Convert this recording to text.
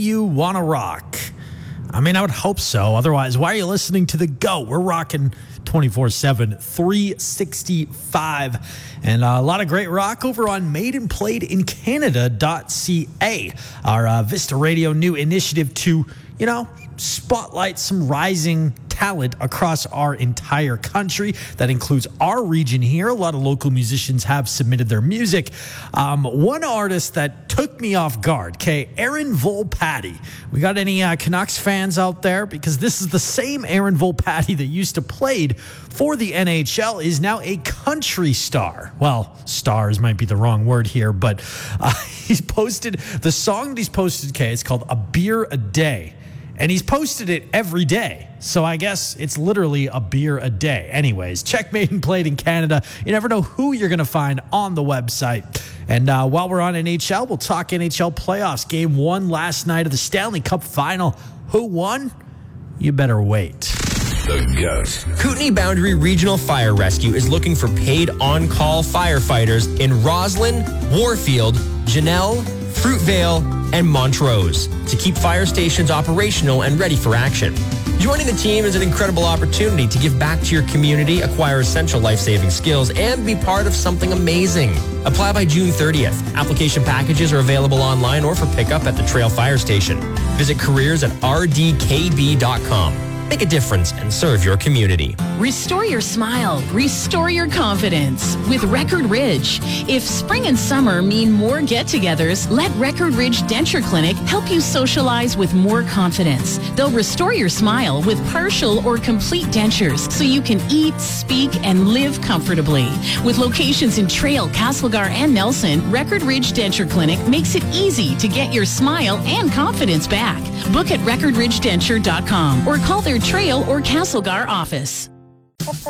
you want to rock. I mean, I would hope so. Otherwise, why are you listening to The GOAT? We're rocking 24/7, 365. And a lot of great rock over on madeandplayedincanada.ca, our Vista Radio new initiative to, spotlight some rising talent across our entire country. That includes our region here. A lot of local musicians have submitted their music. One artist that took me off guard, Aaron Volpatti. We got any Canucks fans out there? Because this is the same Aaron Volpatti that used to played for the NHL, is now a country star. Well, stars might be the wrong word here, but he's posted, the song that he's posted, it's called A Beer a Day. And he's posted it every day. So I guess it's literally a beer a day. Anyways, check Made and Played in Canada. You never know who you're going to find on the website. And while we're on NHL, we'll talk NHL playoffs. Game 1 last night of the Stanley Cup Final. Who won? You better wait. The GOAT. Kootenay Boundary Regional Fire Rescue is looking for paid on-call firefighters in Roslyn, Warfield, Janelle, Fruitvale, and Montrose to keep fire stations operational and ready for action. Joining the team is an incredible opportunity to give back to your community, acquire essential life-saving skills, and be part of something amazing. Apply by June 30th. Application packages are available online or for pickup at the Trail Fire Station. Visit careers at rdkb.com. Make a difference and serve your community. Restore your smile. Restore your confidence with Record Ridge. If spring and summer mean more get-togethers, let Record Ridge Denture Clinic help you socialize with more confidence. They'll restore your smile with partial or complete dentures so you can eat, speak, and live comfortably. With locations in Trail, Castlegar, and Nelson, Record Ridge Denture Clinic makes it easy to get your smile and confidence back. Book at recordridgedenture.com or call their Trail or Castlegar office.